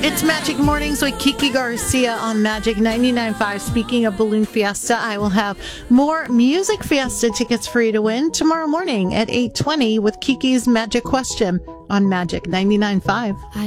It's Magic Mornings with Kiki Garcia on Magic 99.5. Speaking of Balloon Fiesta, I will have more Music Fiesta tickets for you to win tomorrow morning at 8:20 with Kiki's Magic Question on Magic 99.5.